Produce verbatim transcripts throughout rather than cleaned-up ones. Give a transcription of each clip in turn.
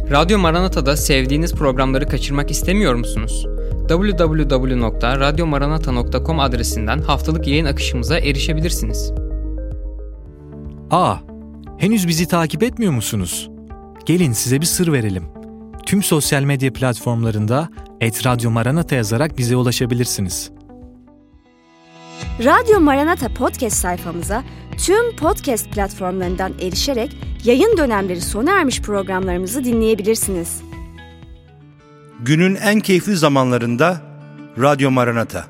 Radyo Maranata'da sevdiğiniz programları kaçırmak istemiyor musunuz? double-u double-u double-u nokta radyo maranata nokta com adresinden haftalık yayın akışımıza erişebilirsiniz. Aa, henüz bizi takip etmiyor musunuz? Gelin size bir sır verelim. Tüm sosyal medya platformlarında et radyo maranata yazarak bize ulaşabilirsiniz. Radyo Maranata podcast sayfamıza tüm podcast platformlarından erişerek yayın dönemleri sona ermiş programlarımızı dinleyebilirsiniz. Günün en keyifli zamanlarında Radyo Maranata.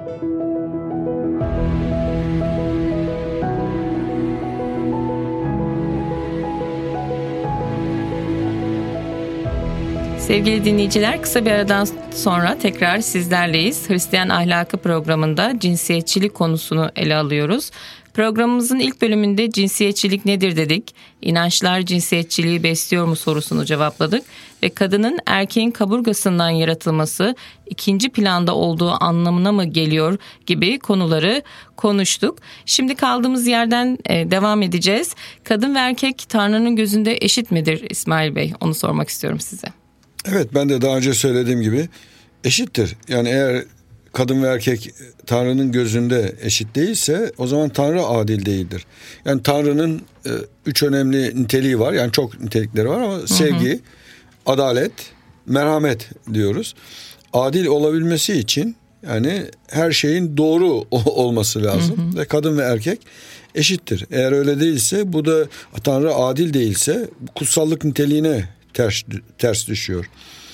Sevgili dinleyiciler, kısa bir aradan sonra tekrar sizlerleyiz. Hristiyan Ahlakı programında cinsiyetçilik konusunu ele alıyoruz. Programımızın ilk bölümünde cinsiyetçilik nedir dedik. İnançlar cinsiyetçiliği besliyor mu sorusunu cevapladık. Ve kadının erkeğin kaburgasından yaratılması ikinci planda olduğu anlamına mı geliyor gibi konuları konuştuk. Şimdi kaldığımız yerden devam edeceğiz. Kadın ve erkek Tanrı'nın gözünde eşit midir İsmail Bey? Onu sormak istiyorum size. Evet, ben de daha önce söylediğim gibi eşittir. Yani eğer kadın ve erkek Tanrı'nın gözünde eşit değilse o zaman Tanrı adil değildir. Yani Tanrı'nın e, üç önemli niteliği var. Yani çok nitelikleri var ama hı hı. sevgi, adalet, merhamet diyoruz. Adil olabilmesi için yani her şeyin doğru olması lazım. Hı hı. Ve kadın ve erkek eşittir. Eğer öyle değilse, bu da Tanrı adil değilse kutsallık niteliğine ters, ters düşüyor.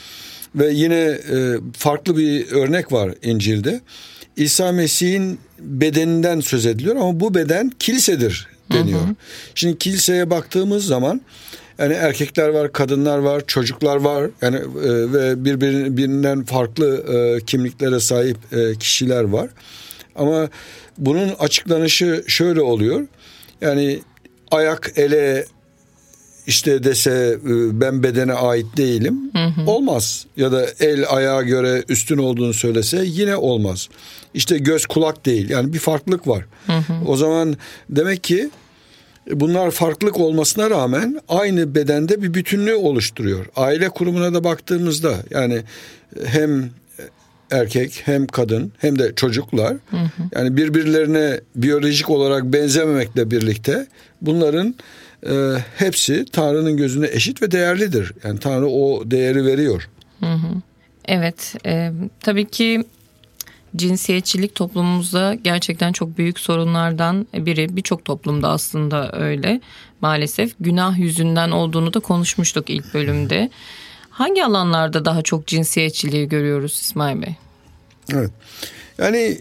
Ve yine e, farklı bir örnek var İncil'de. İsa Mesih'in bedeninden söz ediliyor ama bu beden kilisedir deniyor. Hı hı. Şimdi kiliseye baktığımız zaman yani erkekler var, kadınlar var, çocuklar var. Yani e, ve birbirinden farklı e, kimliklere sahip e, kişiler var. Ama bunun açıklanışı şöyle oluyor. Yani ayak ele İşte dese ben bedene ait değilim, hı hı. olmaz. Ya da el ayağa göre üstün olduğunu söylese yine olmaz. İşte göz kulak değil, yani bir farklılık var. Hı hı. O zaman demek ki bunlar farklılık olmasına rağmen aynı bedende bir bütünlüğü oluşturuyor. Aile kurumuna da baktığımızda yani hem erkek hem kadın hem de çocuklar, hı hı. yani birbirlerine biyolojik olarak benzememekle birlikte bunların Ee, hepsi Tanrı'nın gözünde eşit ve değerlidir. Yani Tanrı o değeri veriyor. Hı hı. Evet, e, tabii ki cinsiyetçilik toplumumuzda gerçekten çok büyük sorunlardan biri. Birçok toplumda aslında öyle. Maalesef günah yüzünden olduğunu da konuşmuştuk ilk bölümde. Hangi alanlarda daha çok cinsiyetçiliği görüyoruz İsmail Bey? Evet, yani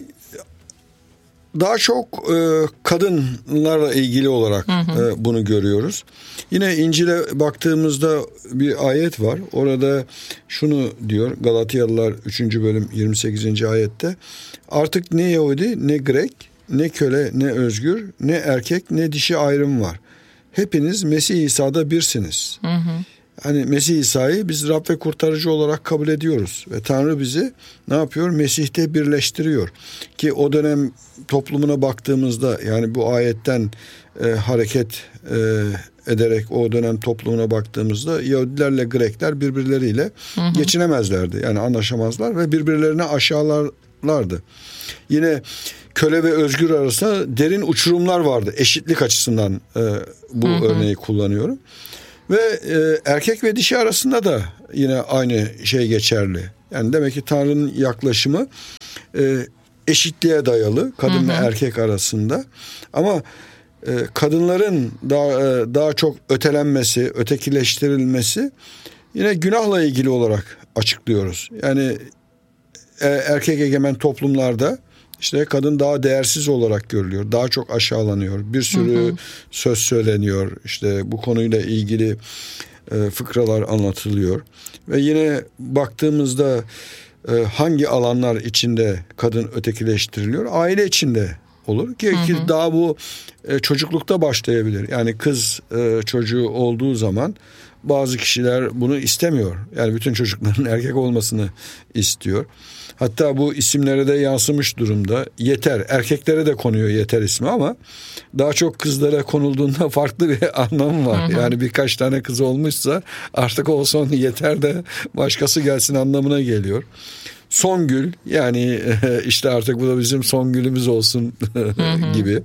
daha çok e, kadınlarla ilgili olarak hı hı. E, bunu görüyoruz. Yine İncil'e baktığımızda bir ayet var. Orada şunu diyor Galatyalılar üçüncü bölüm yirmi sekizinci ayette. Artık ne Yahudi ne Grek ne köle ne özgür ne erkek ne dişi ayrım var. Hepiniz Mesih İsa'da birsiniz. Hı hı. Hani Mesih İsa'yı biz Rab ve kurtarıcı olarak kabul ediyoruz. Ve Tanrı bizi ne yapıyor? Mesih'te birleştiriyor. Ki o dönem toplumuna baktığımızda yani bu ayetten e, hareket e, ederek o dönem toplumuna baktığımızda Yahudilerle Grekler birbirleriyle hı hı. geçinemezlerdi. Yani anlaşamazlar ve birbirlerine aşağılarlardı. Yine köle ve özgür arasında derin uçurumlar vardı. Eşitlik açısından e, bu hı hı. örneği kullanıyorum. Ve e, erkek ve dişi arasında da yine aynı şey geçerli. Yani demek ki Tanrı'nın yaklaşımı e, eşitliğe dayalı kadın hı hı. ve erkek arasında. Ama e, kadınların daha e, daha çok ötelenmesi, ötekileştirilmesi yine günahla ilgili olarak açıklıyoruz. Yani e, erkek egemen toplumlarda İşte kadın daha değersiz olarak görülüyor. Daha çok aşağılanıyor. Bir sürü hı hı. söz söyleniyor. İşte bu konuyla ilgili e, fıkralar anlatılıyor. Ve yine baktığımızda e, hangi alanlar içinde kadın ötekileştiriliyor? Aile içinde olur ki, hı hı. ki daha bu e, çocuklukta başlayabilir. Yani kız e, çocuğu olduğu zaman bazı kişiler bunu istemiyor. Yani bütün çocukların erkek olmasını istiyor. Hatta bu isimlere de yansımış durumda. Yeter, erkeklere de konuyor Yeter ismi ama daha çok kızlara konulduğunda farklı bir anlamı var. Hı hı. Yani birkaç tane kız olmuşsa artık o son yeter de başkası gelsin anlamına geliyor. Songül, yani işte artık bu da bizim Songül'ümüz olsun gibi.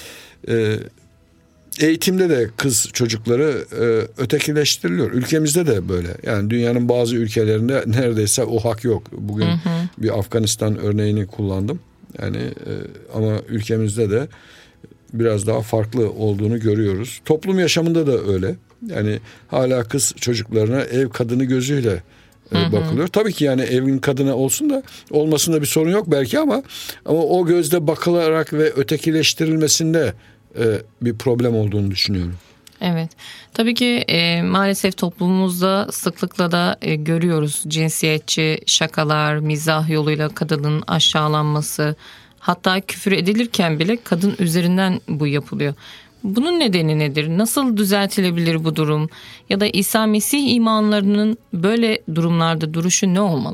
Eğitimde de kız çocukları ötekileştiriliyor. Ülkemizde de böyle. Yani dünyanın bazı ülkelerinde neredeyse o hak yok. Bugün hı hı. bir Afganistan örneğini kullandım. Yani ama ülkemizde de biraz daha farklı olduğunu görüyoruz. Toplum yaşamında da öyle. Yani hala kız çocuklarına ev kadını gözüyle Hı hı. bakılıyor. Tabii ki yani evin kadını olsun da olmasında bir sorun yok belki ama ama o gözle bakılarak ve ötekileştirilmesinde e, bir problem olduğunu düşünüyorum. Evet. Tabii ki e, maalesef toplumumuzda sıklıkla da e, görüyoruz cinsiyetçi şakalar, mizah yoluyla kadının aşağılanması, hatta küfür edilirken bile kadın üzerinden bu yapılıyor. Bunun nedeni nedir? Nasıl düzeltilebilir bu durum? Ya da İsa Mesih imanlarının böyle durumlarda duruşu ne olmalı?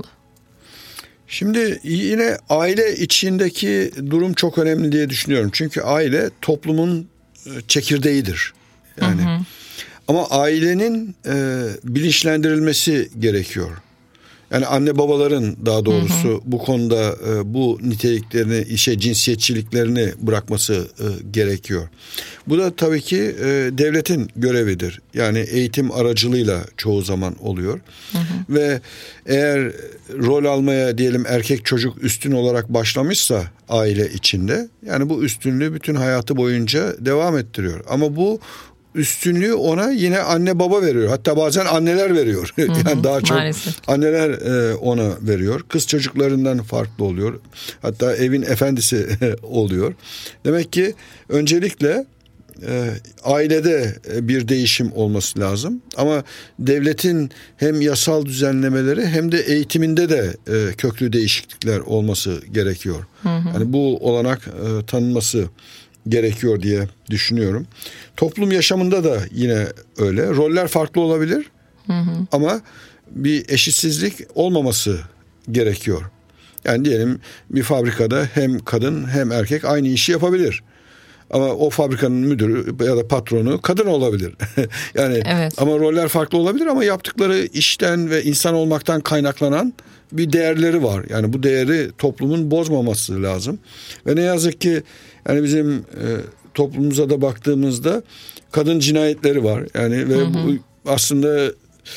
Şimdi yine aile içindeki durum çok önemli diye düşünüyorum. Çünkü aile toplumun çekirdeğidir. Yani hı hı. Ama ailenin e, bilinçlendirilmesi gerekiyor. Yani anne babaların daha doğrusu hı hı. bu konuda e, bu niteliklerini, işe cinsiyetçiliklerini bırakması e, gerekiyor. Bu da tabii ki e, devletin görevidir. Yani eğitim aracılığıyla çoğu zaman oluyor. Hı hı. Ve eğer rol almaya diyelim erkek çocuk üstün olarak başlamışsa aile içinde, yani bu üstünlüğü bütün hayatı boyunca devam ettiriyor. Ama bu üstünlüğü ona yine anne baba veriyor. Hatta bazen anneler veriyor. Hı hı, yani daha çok maalesef. Anneler e, ona veriyor. Kız çocuklarından farklı oluyor. Hatta evin efendisi oluyor. Demek ki öncelikle e, ailede bir değişim olması lazım. Ama devletin hem yasal düzenlemeleri hem de eğitiminde de e, köklü değişiklikler olması gerekiyor. Hı hı. Yani bu olanak e, tanınması gerekiyor diye düşünüyorum. Toplum yaşamında da yine öyle. Roller farklı olabilir. Hı hı. Ama bir eşitsizlik olmaması gerekiyor. Yani diyelim bir fabrikada hem kadın hem erkek aynı işi yapabilir. Ama o fabrikanın müdürü ya da patronu kadın olabilir. yani evet. Ama roller farklı olabilir ama yaptıkları işten ve insan olmaktan kaynaklanan bir değerleri var. Yani bu değeri toplumun bozmaması lazım. Ve ne yazık ki yani bizim e, toplumumuza da baktığımızda kadın cinayetleri var. Yani ve hı hı. bu aslında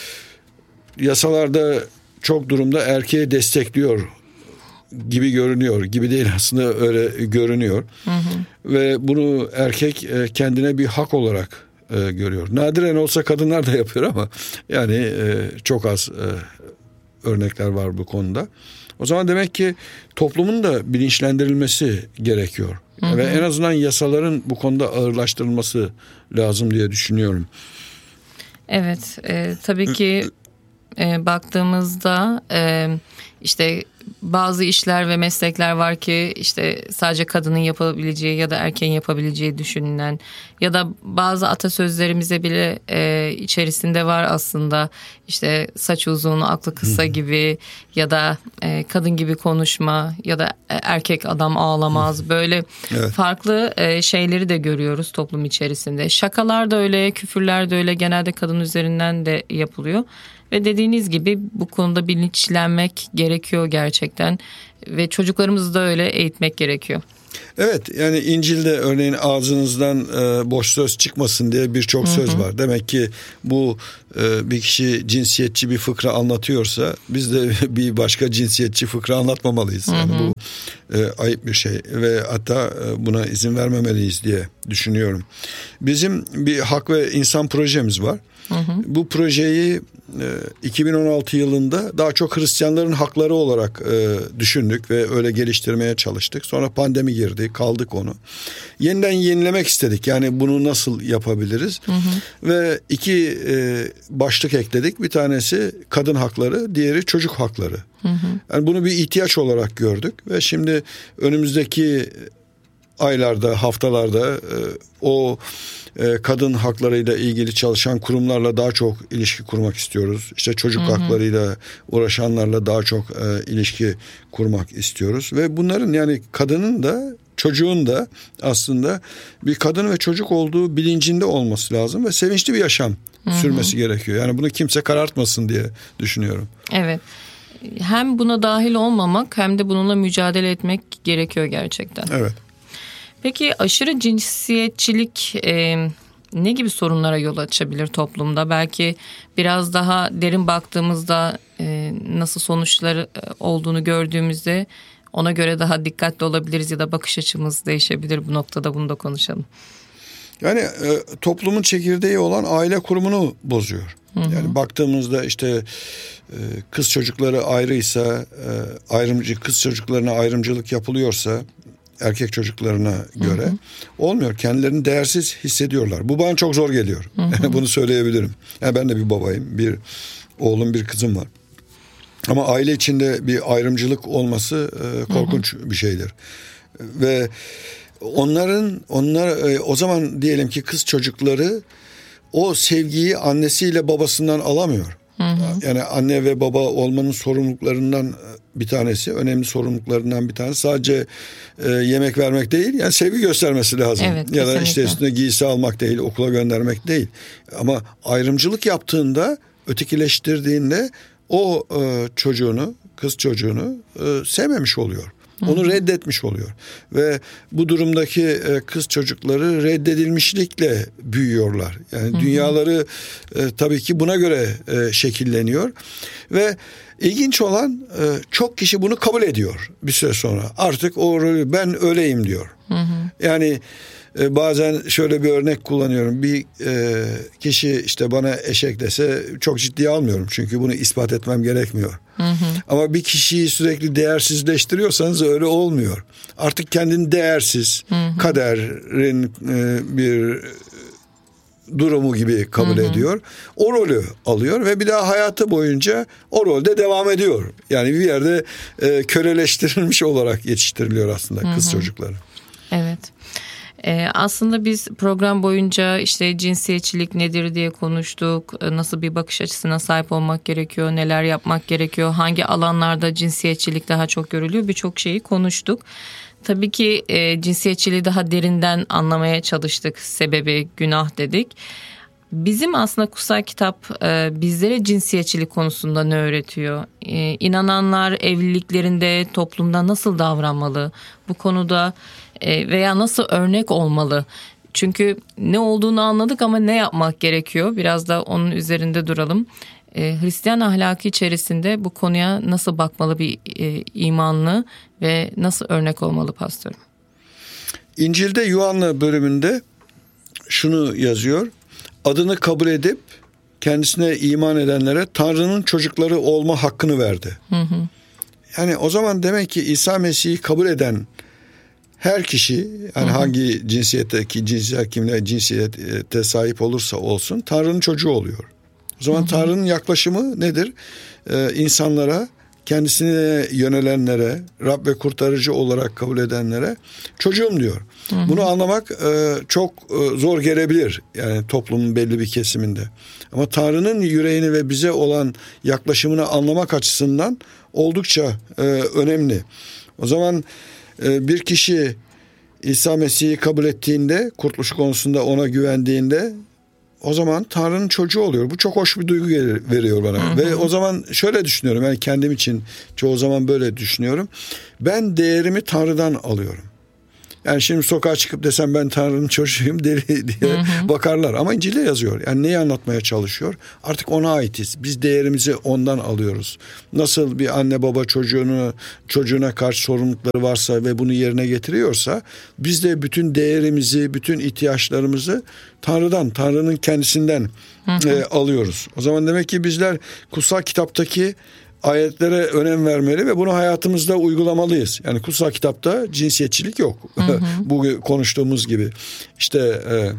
yasalarda çok durumda erkeği destekliyor gibi görünüyor. Gibi değil aslında öyle görünüyor. Hı hı. Ve bunu erkek e, kendine bir hak olarak e, görüyor. Nadiren olsa kadınlar da yapıyor ama yani e, çok az e, örnekler var bu konuda. O zaman demek ki toplumun da bilinçlendirilmesi gerekiyor. Hı hı. Ve en azından yasaların bu konuda ağırlaştırılması lazım diye düşünüyorum. Evet, e, tabii ki e, baktığımızda e, işte bazı işler ve meslekler var ki işte sadece kadının yapabileceği ya da erkeğin yapabileceği düşünülen ya da bazı atasözlerimize bile e, içerisinde var aslında işte saç uzun aklı kısa gibi ya da e, kadın gibi konuşma ya da erkek adam ağlamaz böyle evet. farklı e, şeyleri de görüyoruz toplum içerisinde. Şakalar da öyle, küfürler de öyle, genelde kadın üzerinden de yapılıyor. Ve dediğiniz gibi bu konuda bilinçlenmek gerekiyor gerçekten ve çocuklarımızı da öyle eğitmek gerekiyor. Evet, yani İncil'de örneğin ağzınızdan e, boş söz çıkmasın diye birçok söz var. Demek ki bu e, bir kişi cinsiyetçi bir fıkra anlatıyorsa biz de bir başka cinsiyetçi fıkra anlatmamalıyız. Yani hı hı. bu e, ayıp bir şey ve hatta e, buna izin vermemeliyiz diye düşünüyorum. Bizim bir hak ve insan projemiz var. Hı hı. Bu projeyi e, iki bin on altı yılında daha çok Hristiyanların hakları olarak e, düşündük ve öyle geliştirmeye çalıştık. Sonra pandemi girdi, kaldık onu. Yeniden yenilemek istedik. Yani bunu nasıl yapabiliriz? Hı hı. Ve iki e, başlık ekledik. Bir tanesi kadın hakları, diğeri çocuk hakları. Hı hı. Yani bunu bir ihtiyaç olarak gördük ve şimdi önümüzdeki aylarda, haftalarda e, o e, kadın haklarıyla ilgili çalışan kurumlarla daha çok ilişki kurmak istiyoruz. İşte çocuk hı hı. haklarıyla uğraşanlarla daha çok e, ilişki kurmak istiyoruz. Ve bunların, yani kadının da çocuğun da aslında bir kadın ve çocuk olduğu bilincinde olması lazım ve sevinçli bir yaşam hı hı. sürmesi gerekiyor. Yani bunu kimse karartmasın diye düşünüyorum. Evet. Hem buna dahil olmamak hem de bununla mücadele etmek gerekiyor gerçekten. Evet. Peki aşırı cinsiyetçilik e, ne gibi sorunlara yol açabilir toplumda? Belki biraz daha derin baktığımızda e, nasıl sonuçları olduğunu gördüğümüzde ona göre daha dikkatli olabiliriz ya da bakış açımız değişebilir bu noktada, bunu da konuşalım. Yani e, toplumun çekirdeği olan aile kurumunu bozuyor. Hı hı. Yani baktığımızda işte e, kız çocukları ayrıysa, e, ayrımcı kız çocuklarına ayrımcılık yapılıyorsa erkek çocuklarına göre hı hı. olmuyor. Kendilerini değersiz hissediyorlar. Bu bana çok zor geliyor. Hı hı. Bunu söyleyebilirim. Yani ben de bir babayım. Bir oğlum, bir kızım var. Ama aile içinde bir ayrımcılık olması e, korkunç hı hı. bir şeydir. Ve onların onlar e, o zaman diyelim ki kız çocukları o sevgiyi annesiyle babasından alamıyor. Hı hı. Yani anne ve baba olmanın sorumluluklarından bir tanesi, önemli sorumluluklarından bir tanesi sadece e, yemek vermek değil, yani sevgi göstermesi lazım. Evet, ya da işte üstüne giysi almak değil, okula göndermek değil. Ama ayrımcılık yaptığında, ötekileştirdiğinde o e, çocuğunu, kız çocuğunu e, sevmemiş oluyor. Onu reddetmiş oluyor. Ve bu durumdaki e, kız çocukları reddedilmişlikle büyüyorlar. Yani hı hı. dünyaları e, tabii ki buna göre e, şekilleniyor. Ve ilginç olan e, çok kişi bunu kabul ediyor bir süre sonra. Artık o rolü ben öyleyim diyor. Hı hı. Yani e, bazen şöyle bir örnek kullanıyorum. Bir e, kişi işte bana eşek dese çok ciddiye almıyorum. Çünkü bunu ispat etmem gerekmiyor. Hı hı. Ama bir kişiyi sürekli değersizleştiriyorsanız öyle olmuyor. Artık kendini değersiz, hı hı. kaderin e, bir durumu gibi kabul hı hı. ediyor. O rolü alıyor ve bir daha hayatı boyunca o rolde devam ediyor. Yani bir yerde e, köleleştirilmiş olarak yetiştiriliyor aslında hı hı. kız çocukları. Evet. Ee, aslında biz program boyunca işte cinsiyetçilik nedir diye konuştuk. Nasıl bir bakış açısına sahip olmak gerekiyor, neler yapmak gerekiyor, hangi alanlarda cinsiyetçilik daha çok görülüyor, birçok şeyi konuştuk. Tabii ki e, cinsiyetçiliği daha derinden anlamaya çalıştık. Sebebi, günah dedik. Bizim aslında kutsal kitap e, bizlere cinsiyetçilik konusunda ne öğretiyor? E, inananlar evliliklerinde, toplumda nasıl davranmalı? Bu konuda e, veya nasıl örnek olmalı? Çünkü ne olduğunu anladık ama ne yapmak gerekiyor? Biraz da onun üzerinde duralım. E, Hristiyan ahlakı içerisinde bu konuya nasıl bakmalı bir e, imanlı ve nasıl örnek olmalı pastörüm? İncil'de Yuhanna bölümünde şunu yazıyor. Adını kabul edip kendisine iman edenlere Tanrı'nın çocukları olma hakkını verdi. Hı hı. Yani o zaman demek ki İsa Mesih'i kabul eden her kişi, yani hı hı. hangi cinsiyetteki cinsiyet kimliğe cinsiyete sahip olursa olsun Tanrı'nın çocuğu oluyor. O zaman hı hı. Tanrı'nın yaklaşımı nedir? Ee, insanlara, kendisine yönelenlere, Rab ve kurtarıcı olarak kabul edenlere çocuğum diyor. Hı hı. Bunu anlamak e, çok e, zor gelebilir yani toplumun belli bir kesiminde. Ama Tanrı'nın yüreğini ve bize olan yaklaşımını anlamak açısından oldukça e, önemli. O zaman e, bir kişi İsa Mesih'i kabul ettiğinde, kurtuluş konusunda ona güvendiğinde, o zaman Tanrı'nın çocuğu oluyor. Bu çok hoş bir duygu veriyor bana. Hı hı. Ve o zaman şöyle düşünüyorum. Yani kendim için çoğu zaman böyle düşünüyorum. Ben değerimi Tanrı'dan alıyorum. Yani şimdi sokağa çıkıp desem ben Tanrı'nın çocuğuyum deli diye hı hı. bakarlar. Ama İncil'de yazıyor. Yani neyi anlatmaya çalışıyor? Artık ona aitiz. Biz değerimizi ondan alıyoruz. Nasıl bir anne baba çocuğunu çocuğuna karşı sorumlulukları varsa ve bunu yerine getiriyorsa, biz de bütün değerimizi, bütün ihtiyaçlarımızı Tanrı'dan, Tanrı'nın kendisinden hı hı. E, alıyoruz. O zaman demek ki bizler kutsal kitaptaki ayetlere önem vermeli ve bunu hayatımızda uygulamalıyız. Yani kutsal kitapta cinsiyetçilik yok. Hı hı. Bu konuştuğumuz gibi. İşte e,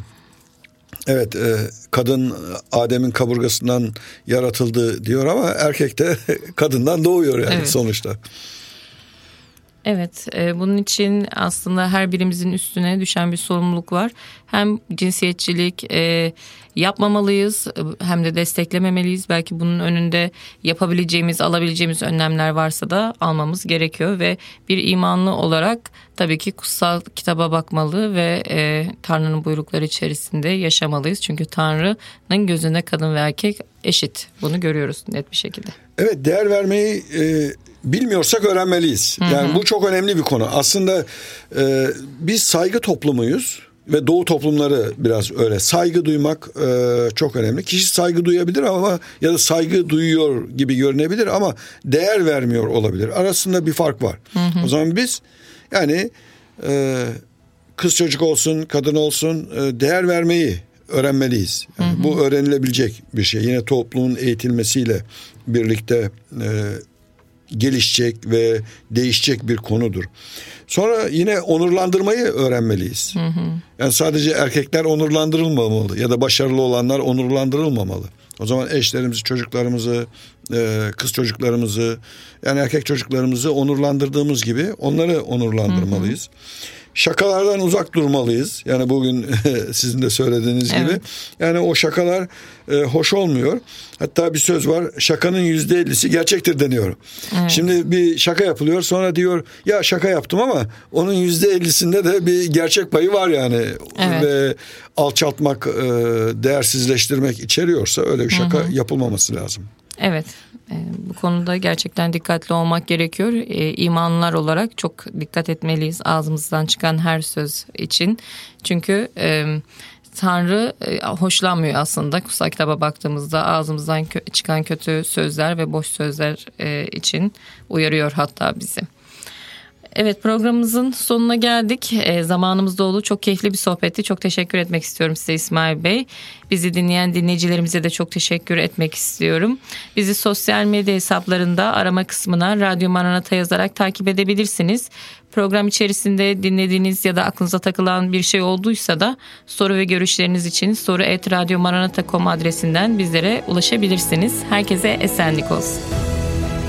evet e, kadın Adem'in kaburgasından yaratıldı diyor ama erkek de kadından doğuyor yani evet. sonuçta. Evet, e, bunun için aslında her birimizin üstüne düşen bir sorumluluk var. Hem cinsiyetçilik e, yapmamalıyız hem de desteklememeliyiz. Belki bunun önünde yapabileceğimiz, alabileceğimiz önlemler varsa da almamız gerekiyor. Ve bir imanlı olarak tabii ki kutsal kitaba bakmalı ve e, Tanrı'nın buyrukları içerisinde yaşamalıyız. Çünkü Tanrı'nın gözünde kadın ve erkek eşit. Bunu görüyoruz net bir şekilde. Evet, değer vermeyi e, bilmiyorsak öğrenmeliyiz. Hı hı. Yani bu çok önemli bir konu. Aslında e, biz saygı toplumuyuz ve Doğu toplumları biraz öyle. Saygı duymak e, çok önemli. Kişi saygı duyabilir ama ya da saygı duyuyor gibi görünebilir ama değer vermiyor olabilir. Arasında bir fark var. Hı hı. O zaman biz yani e, kız çocuk olsun, kadın olsun e, değer vermeyi öğrenmeliyiz. Yani hı hı. Bu öğrenilebilecek bir şey. Yine toplumun eğitilmesiyle birlikte e, gelişecek ve değişecek bir konudur. Sonra yine onurlandırmayı öğrenmeliyiz. Hı hı. Yani sadece erkekler onurlandırılmamalı ya da başarılı olanlar onurlandırılmamalı. O zaman eşlerimizi, çocuklarımızı, kız çocuklarımızı, yani erkek çocuklarımızı onurlandırdığımız gibi onları onurlandırmalıyız. Hı hı. Şakalardan uzak durmalıyız. Yani bugün sizin de söylediğiniz evet. gibi. Yani o şakalar e, hoş olmuyor. Hatta bir söz var. Şakanın yüzde ellisi gerçektir deniyor. Evet. Şimdi bir şaka yapılıyor. Sonra diyor ya şaka yaptım ama onun yüzde ellisinde de bir gerçek payı var yani. Evet. Ve alçaltmak, e, değersizleştirmek içeriyorsa öyle bir şaka hı hı. yapılmaması lazım. Evet. Bu konuda gerçekten dikkatli olmak gerekiyor. İmanlılar olarak çok dikkat etmeliyiz ağzımızdan çıkan her söz için. Çünkü e, Tanrı e, hoşlanmıyor aslında. Kutsal kitaba baktığımızda ağzımızdan kö- çıkan kötü sözler ve boş sözler e, için uyarıyor hatta bizi. Evet, programımızın sonuna geldik. E, zamanımız doldu. Çok keyifli bir sohbetti. Çok teşekkür etmek istiyorum size İsmail Bey. Bizi dinleyen dinleyicilerimize de çok teşekkür etmek istiyorum. Bizi sosyal medya hesaplarında arama kısmına Radyo Maranata yazarak takip edebilirsiniz. Program içerisinde dinlediğiniz ya da aklınıza takılan bir şey olduysa da soru ve görüşleriniz için soru et radyomaranata nokta com adresinden bizlere ulaşabilirsiniz. Herkese esenlik olsun.